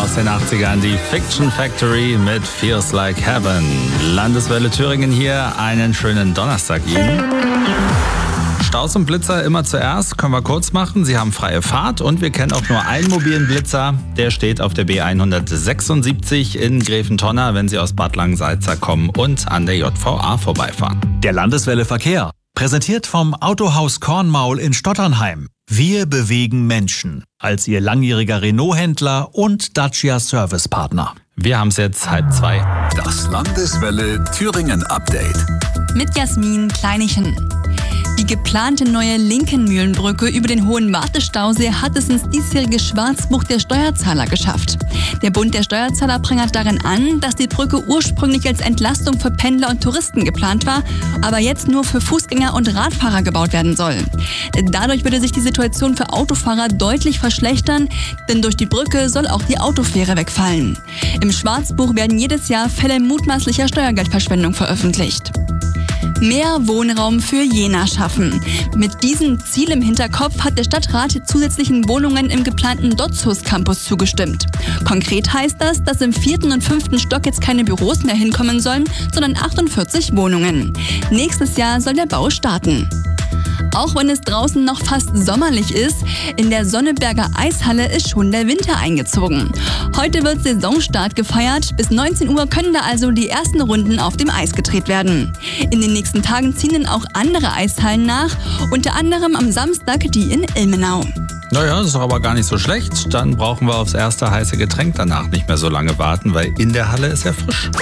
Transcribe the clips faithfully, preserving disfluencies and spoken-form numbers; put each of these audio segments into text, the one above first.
aus den achtzigern, die Fiction Factory mit Feels Like Heaven. Landeswelle Thüringen hier, einen schönen Donnerstag Ihnen. Staus und Blitzer immer zuerst, können wir kurz machen. Sie haben freie Fahrt und wir kennen auch nur einen mobilen Blitzer. Der steht auf der B hundertsechsundsiebzig in Gräfentonner, wenn Sie aus Bad Langensalza kommen und an der J V A vorbeifahren. Der Landeswelle Verkehr, präsentiert vom Autohaus Kornmaul in Stotternheim. Wir bewegen Menschen als Ihr langjähriger Renault-Händler und Dacia-Service-Partner. Wir haben es jetzt halb zwei. Das Landeswelle Thüringen Update. Mit Jasmin Kleinichen. Die geplante neue Linkenmühlenbrücke über den Hohen Wartestausee hat es ins diesjährige Schwarzbuch der Steuerzahler geschafft. Der Bund der Steuerzahler prangert darin an, dass die Brücke ursprünglich als Entlastung für Pendler und Touristen geplant war, aber jetzt nur für Fußgänger und Radfahrer gebaut werden soll. Dadurch würde sich die Situation für Autofahrer deutlich verschlechtern, denn durch die Brücke soll auch die Autofähre wegfallen. Im Schwarzbuch werden jedes Jahr Fälle mutmaßlicher Steuergeldverschwendung veröffentlicht. Mehr Wohnraum für Jena schaffen. Mit diesem Ziel im Hinterkopf hat der Stadtrat zusätzlichen Wohnungen im geplanten Dotzhus Campus zugestimmt. Konkret heißt das, dass im vierten und fünften Stock jetzt keine Büros mehr hinkommen sollen, sondern achtundvierzig Wohnungen. Nächstes Jahr soll der Bau starten. Auch wenn es draußen noch fast sommerlich ist, in der Sonneberger Eishalle ist schon der Winter eingezogen. Heute wird Saisonstart gefeiert. Bis neunzehn Uhr können da also die ersten Runden auf dem Eis gedreht werden. In den nächsten Tagen ziehen dann auch andere Eishallen nach, unter anderem am Samstag die in Ilmenau. Naja, das ist doch aber gar nicht so schlecht. Dann brauchen wir aufs erste heiße Getränk danach nicht mehr so lange warten, weil in der Halle ist ja frisch.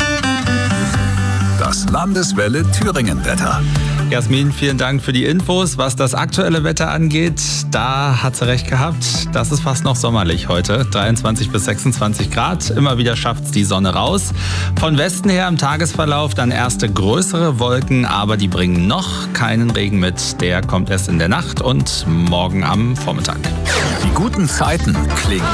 Das Landeswelle Thüringen Wetter. Jasmin, vielen Dank für die Infos. Was das aktuelle Wetter angeht, da hat sie recht gehabt. Das ist fast noch sommerlich heute. dreiundzwanzig bis sechsundzwanzig Grad. Immer wieder schafft's die Sonne raus. Von Westen her im Tagesverlauf dann erste größere Wolken, aber die bringen noch keinen Regen mit. Der kommt erst in der Nacht und morgen am Vormittag. Die guten Zeiten klingen